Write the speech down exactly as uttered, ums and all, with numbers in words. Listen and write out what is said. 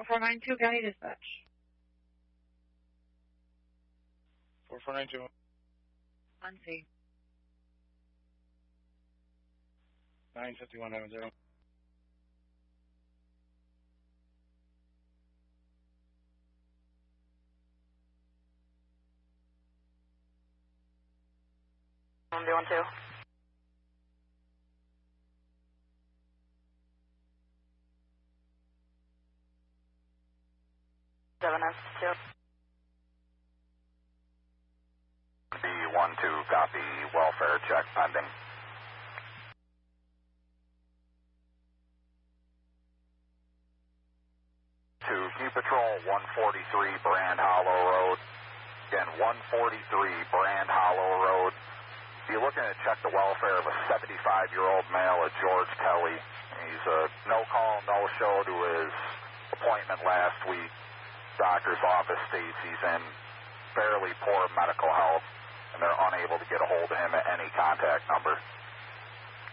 four four nine two, County Dispatch. four four nine two. On scene. nine five one nine zero. I'm doing two. Seven S two. B one two, copy. Welfare check pending. To Q Patrol one forty-three Brand Hollow Road. Again, one forty-three Brand Hollow Road. Be looking to check the welfare of a seventy-five-year-old male at George Kelly. He's a no-call, no-show to his appointment last week. Doctor's office states he's in fairly poor medical health, and they're unable to get a hold of him at any contact number.